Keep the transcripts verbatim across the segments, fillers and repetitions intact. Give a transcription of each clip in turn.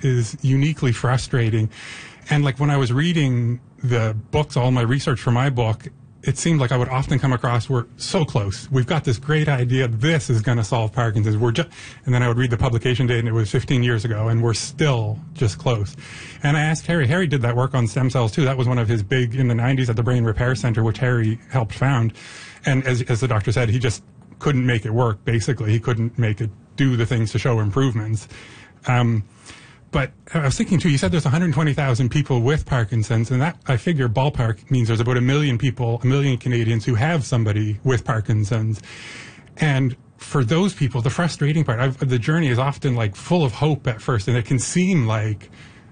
is uniquely frustrating. And like when I was reading the books, all my research for my book, it seemed like I would often come across, we're so close. We've got this great idea. This is going to solve Parkinson's. We're just, and then I would read the publication date and it was fifteen years ago and we're still just close. And I asked Harry, Harry did that work on stem cells too. That was one of his big, in the nineties at the Brain Repair Center, which Harry helped found. And as, as the doctor said, he just couldn't make it work, basically. He couldn't make it do the things to show improvements. Um, But I was thinking, too, you said there's one hundred twenty thousand people with Parkinson's, and that, I figure, ballpark means there's about a million people, a million Canadians who have somebody with Parkinson's. And for those people, the frustrating part, I've, the journey is often, like, full of hope at first, and it can seem like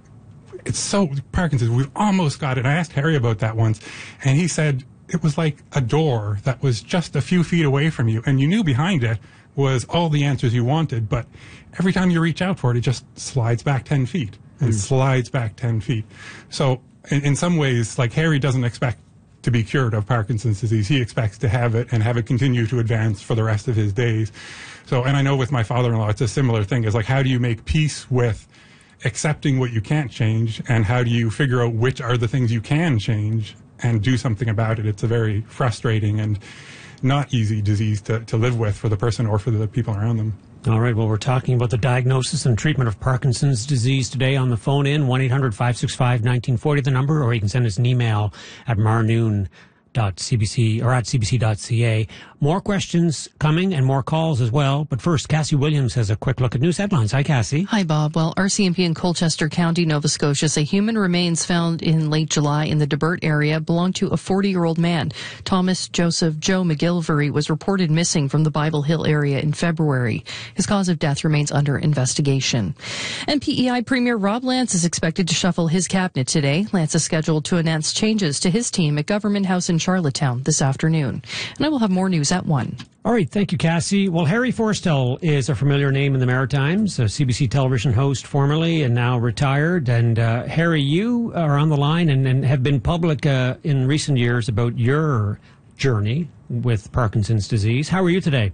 it's so, Parkinson's, we've almost got it. I asked Harry about that once, and he said it was like a door that was just a few feet away from you, and you knew behind it was all the answers you wanted, but every time you reach out for it, it just slides back ten feet and mm. slides back ten feet. So in, in some ways, like Harry doesn't expect to be cured of Parkinson's disease. He expects to have it and have it continue to advance for the rest of his days. So, and I know with my father-in-law, it's a similar thing. It's like, how do you make peace with accepting what you can't change, and how do you figure out which are the things you can change and do something about it? It's a very frustrating and not easy disease to, to live with for the person or for the people around them. All right, well, we're talking about the diagnosis and treatment of Parkinson's disease today on the phone in, one eight hundred five six five one nine four zero, the number, or you can send us an email at marnoon dot c b c or at c b c dot c a. More questions coming and more calls as well. But first, Cassie Williams has a quick look at news headlines. Hi, Cassie. Hi, Bob. Well, R C M P in Colchester County, Nova Scotia, say human remains found in late July in the Debert area belonged to a forty-year-old man. Thomas Joseph Joe McGilvery was reported missing from the Bible Hill area in February. His cause of death remains under investigation. And P E I Premier Rob Lance is expected to shuffle his cabinet today. Lance is scheduled to announce changes to his team at Government House in Charlottetown this afternoon. And I will have more news at one. All right, thank you, Cassie. Well, Harry Forstall is a familiar name in the Maritimes, a C B C television host formerly and now retired. And uh, Harry, you are on the line and, and have been public uh, in recent years about your journey with Parkinson's disease. How are you today?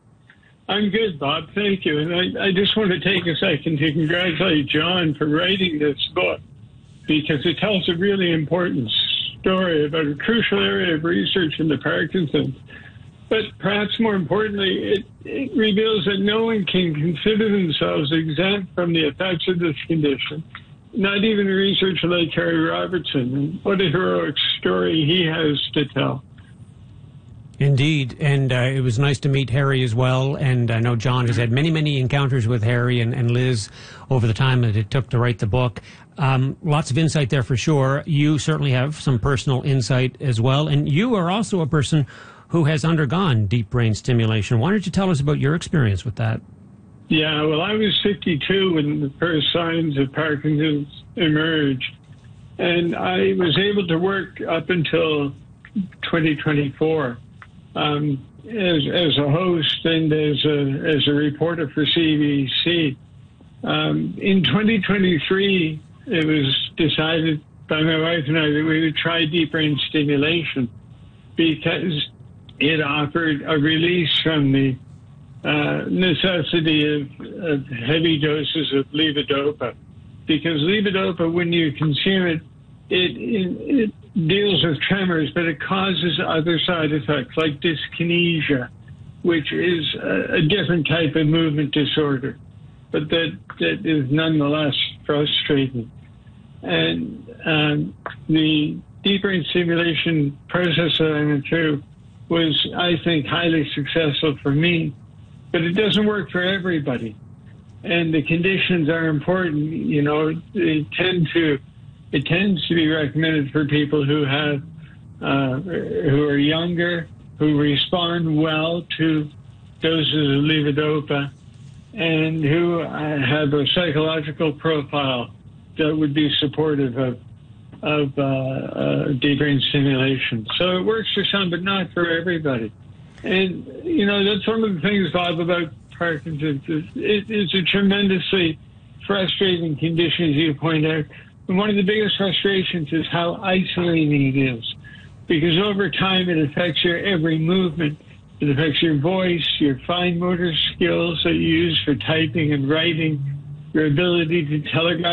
I'm good, Bob. Thank you. And I, I just want to take a second to congratulate John for writing this book, because it tells a really important story about a crucial area of research in the Parkinson's. But perhaps more importantly, it, it reveals that no one can consider themselves exempt from the effects of this condition, not even a researcher like Harry Robertson. And what a heroic story he has to tell. Indeed, and uh, it was nice to meet Harry as well, and I know John has had many, many encounters with Harry and, and Liz over the time that it took to write the book. Um, lots of insight there for sure. You certainly have some personal insight as well, and you are also a person who has undergone deep brain stimulation. Why don't you tell us about your experience with that? Yeah, well, I was fifty-two when the first signs of Parkinson's emerged, and I was able to work up until twenty twenty-four. Um, as, as a host and as a, as a reporter for C B C. Um, in twenty twenty-three, it was decided by my wife and I that we would try deep brain stimulation because it offered a release from the uh, necessity of, of heavy doses of levodopa. Because levodopa, when you consume it, it, it, it deals with tremors, but it causes other side effects like dyskinesia, which is a, a different type of movement disorder, but that, that is nonetheless frustrating. And um, the deep brain stimulation process that I went through was, I think, highly successful for me, but it doesn't work for everybody. And the conditions are important. You know, they tend to It tends to be recommended for people who have, uh, who are younger, who respond well to doses of levodopa, and who uh, have a psychological profile that would be supportive of of uh, uh, deep brain stimulation. So it works for some, but not for everybody. And you know, that's one of the things, Bob, about Parkinson's. It, it's a tremendously frustrating condition, as you point out. And one of the biggest frustrations is how isolating it is, because over time it affects your every movement. It affects your voice, your fine motor skills that you use for typing and writing, your ability to telegraph